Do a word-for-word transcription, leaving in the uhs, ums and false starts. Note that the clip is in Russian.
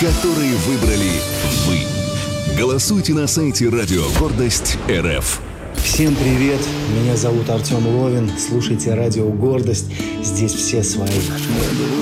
которые выбрали вы. Голосуйте на сайте Радио Гордость РФ. Всем привет, меня зовут Артем Ловин, слушайте Радио Гордость, здесь все свои.